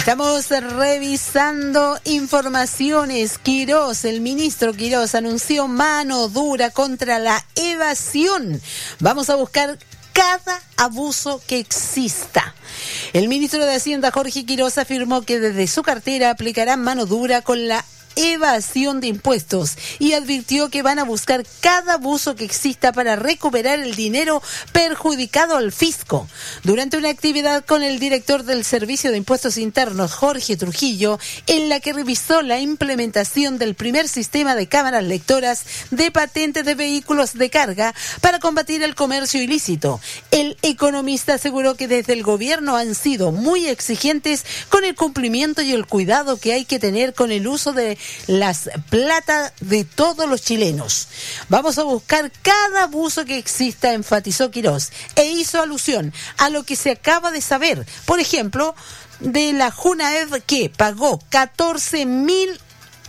Estamos revisando informaciones. El ministro Quirós anunció mano dura contra la evasión. Vamos a buscar cada abuso que exista. El ministro de Hacienda, Jorge Quirós, afirmó que desde su cartera aplicarán mano dura con la evasión de impuestos y advirtió que van a buscar cada abuso que exista para recuperar el dinero perjudicado al fisco. Durante una actividad con el director del Servicio de Impuestos Internos, Jorge Trujillo, en la que revisó la implementación del primer sistema de cámaras lectoras de patentes de vehículos de carga para combatir el comercio ilícito, el economista aseguró que desde el gobierno han sido muy exigentes con el cumplimiento y el cuidado que hay que tener con el uso de las plata de todos los chilenos. Vamos a buscar cada abuso que exista, enfatizó Quirós, e hizo alusión a lo que se acaba de saber. Por ejemplo, de la Junaed, que pagó 14.000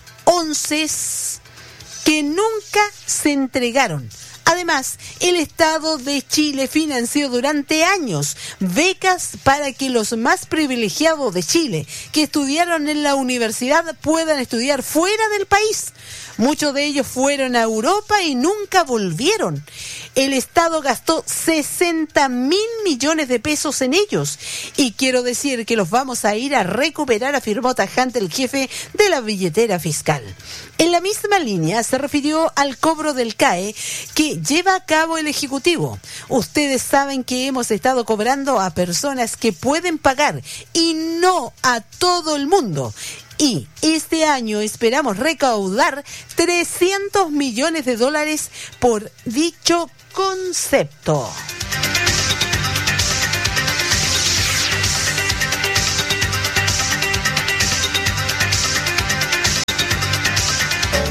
onces que nunca se entregaron. Además, el Estado de Chile financió durante años becas para que los más privilegiados de Chile que estudiaron en la universidad puedan estudiar fuera del país. Muchos de ellos fueron a Europa y nunca volvieron. El Estado gastó 60.000 millones de pesos en ellos. Y quiero decir que los vamos a ir a recuperar, afirmó tajante el jefe de la billetera fiscal. En la misma línea se refirió al cobro del CAE que lleva a cabo el Ejecutivo. Ustedes saben que hemos estado cobrando a personas que pueden pagar y no a todo el mundo. Y este año esperamos recaudar $300 millones por dicho concepto.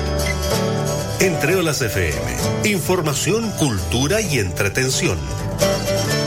Entre Olas FM, información, cultura y entretención.